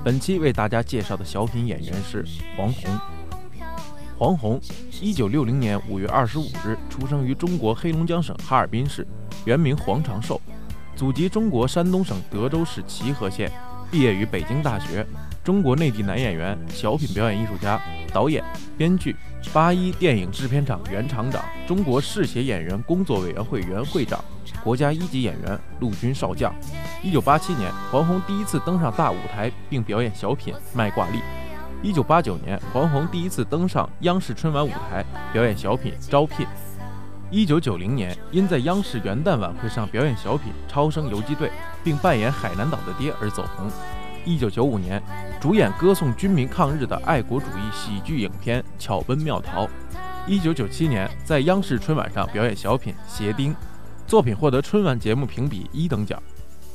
本期为大家介绍的小品演员是黄宏。黄宏，1960年5月25日出生于中国黑龙江省哈尔滨市，原名黄长寿，祖籍中国山东省德州市齐河县，毕业于北京大学，中国内地男演员、小品表演艺术家、导演、编剧，81电影制片厂原厂长，中国嗜血演员工作委员会原会长，国家1级演员，陆军少将。1987年，黄宏第一次登上大舞台，并表演小品《卖挂历》。1989年，黄宏第一次登上央视春晚舞台，表演小品《招聘》。1990年，因在央视元旦晚会上表演小品《超生游击队》，并扮演海南岛的爹而走红。1995年，主演歌颂军民抗日的爱国主义喜剧影片《巧奔妙逃》。1997年，在央视春晚上表演小品《鞋钉》，作品获得春晚节目评比1等奖。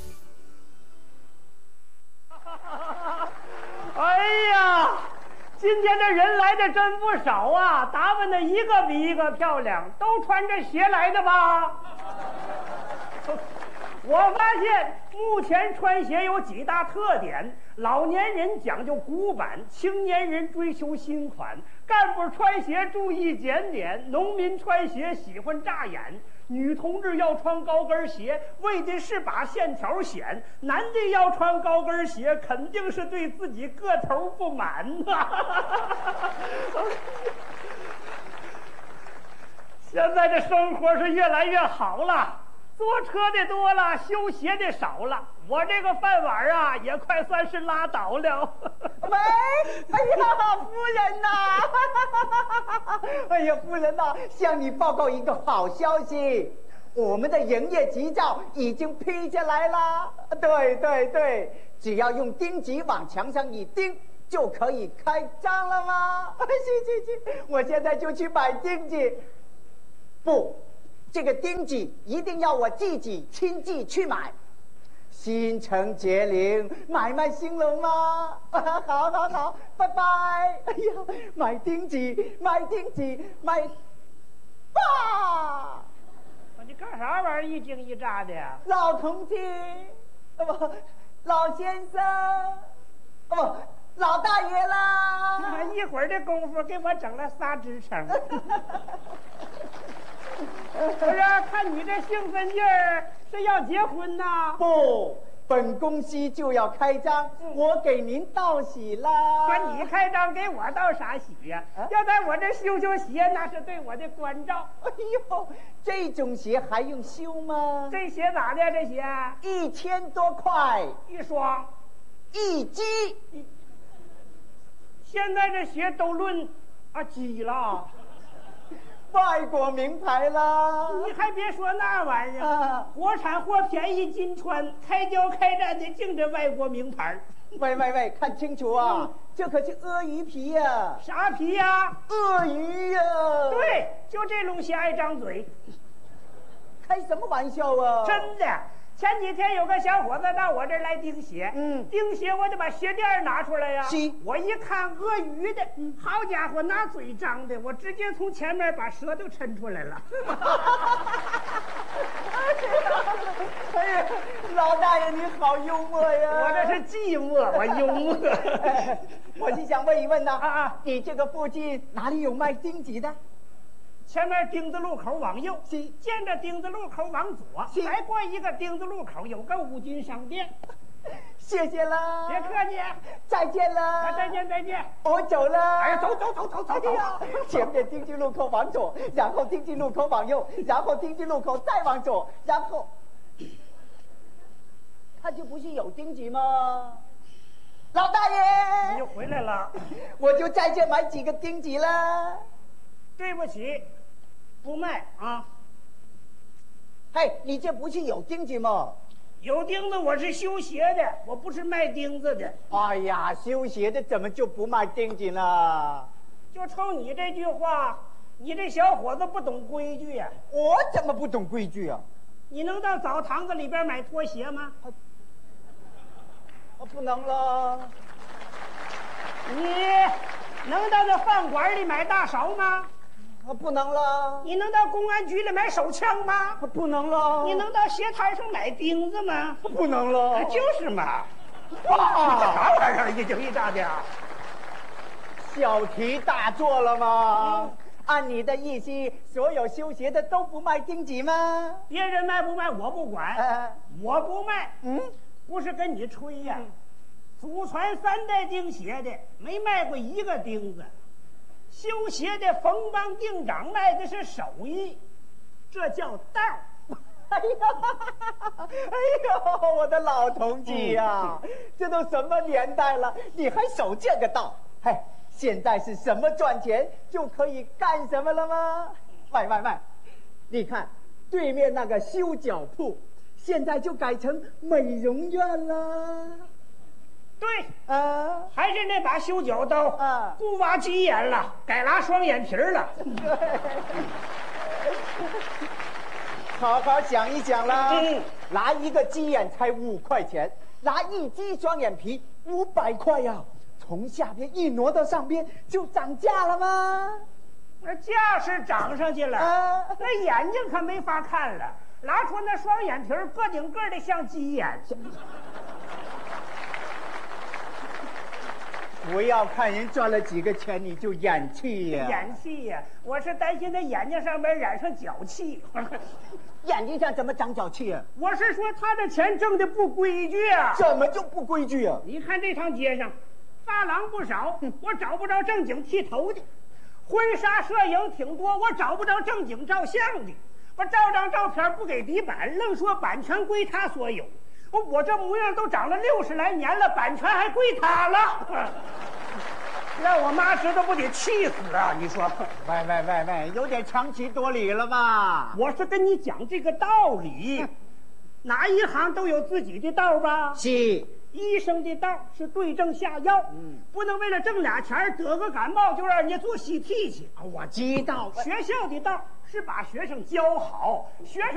哎呀，今天这人来的真不少啊，打扮的一个比一个漂亮，都穿着鞋来的吧？我发现目前穿鞋有几大特点：老年人讲究古板，青年人追求新款，干部穿鞋注意检点，农民穿鞋喜欢扎眼，女同志要穿高跟鞋，为的是把线条显；男的要穿高跟鞋，肯定是对自己个头不满呐。现在这生活是越来越好了。坐车的多了，修鞋的少了，我这个饭碗啊，也快算是拉倒了。 喂，哎呀，夫人呐！哎呀，夫人呐，向你报告一个好消息，我们的营业执照已经批下来了。对，只要用钉子往墙上一钉，就可以开张了吗？行，我现在就去买钉子。不。这个钉子一定要我自己亲自去买，心诚则灵，买卖兴隆吗？好，拜拜。哎呀，买钉子，买吧！ 你干啥玩意儿一惊一乍的呀？ 老同志，不，老先生，不，老大爷啦！ 一会儿的功夫给我整了仨职称。不是，看你这兴奋劲儿，是要结婚呐？ 不，本公司就要开张，我给您道喜啦。 说你开张给我道啥喜呀？要在我这修鞋，那是对我的关照。 哎呦，这种鞋还用修吗？ 这鞋咋的？这鞋 1000多块一双 ，1只。 现在这鞋都论几了。 外国名牌啦！ 你还别说那玩意儿，国产货便宜金穿，开胶开战的净这外国名牌。 喂，看清楚啊，这可是鳄鱼皮呀！ 啥皮呀？ 鳄鱼呀！ 对，就这东西爱张嘴。 开什么玩笑啊？ 真的。前几天有个小伙子到我这儿来钉鞋，钉鞋我得把鞋垫拿出来呀。我一看鳄鱼的，好家伙，拿嘴张的，我直接从前面把舌头抻出来了。 哎呀，老大爷你好幽默呀！ 我这是寂寞，我幽默。 我是想问一问呐，你这个附近哪里有卖钉子的？ 前面丁字路口往右，见着丁字路口往左，再过一个丁字路口有个五金商店。 谢谢了， 别客气， 再见了， 再见， 我走了。 哎呀，走！ 前面丁字路口往左，然后丁字路口往右，然后丁字路口再往左，然后，他就不是有钉子吗？老大爷， 你又回来了， 我就在这买几个钉子了。 对不起。不卖啊！ 嘿，你这不是有钉子吗？ 有钉子，我是修鞋的，我不是卖钉子的。 哎呀，修鞋的怎么就不卖钉子呢？ 就冲你这句话，你这小伙子不懂规矩呀！ 我怎么不懂规矩啊？ 你能到澡堂子里边买拖鞋吗？ 不能了。 你能到那饭馆里买大勺吗？ 不能了。 你能到公安局里买手枪吗？ 不能了。 你能到鞋摊上买钉子吗？ 不能了。 就是嘛。 啥玩意儿？一惊一乍的。 小题大做了吗？按你的意思，所有修鞋的都不卖丁级吗？ 别人卖不卖我不管，我不卖。不是跟你吹呀，祖传3代钉鞋的没卖过一个钉子。修鞋的冯帮定长卖的是手艺，这叫道。 哎呦，我的老同志呀，这都什么年代了，你还守这个道？嘿，现在是什么赚钱就可以干什么了吗？喂，你看对面那个修脚铺，现在就改成美容院了。 对，还是那把修脚刀，不挖鸡眼了，改拉双眼皮了。 好好想一想啦，拿一个鸡眼才5块钱，拿1鸡双眼皮500块呀，从下边一挪到上边就涨价了吗？ 那价是涨上去了，那眼睛可没法看了，拿出那双眼皮个顶个的像鸡眼。 不要看人赚了几个钱你就演气呀！ 演气呀！我是担心他眼睛上面染上脚气。 眼睛上怎么长脚气啊？ 我是说他的钱挣的不规矩啊！ 怎么就不规矩啊？ 你看这趟街上，发廊不少，我找不着正经剃头的；婚纱摄影挺多，我找不着正经照相的。我照张照片不给底板，愣说版权归他所有。我这模样都长了60来年了，版权还归他了。让我妈知道不得气死啊！你说， 喂，有点强词夺理了吧？ 我是跟你讲这个道理，哪一行都有自己的道吧？ 是， 医生的道是对症下药，不能为了挣俩钱得个感冒就让人家做习题去。 我知道， 学校的道是把学生教好，学生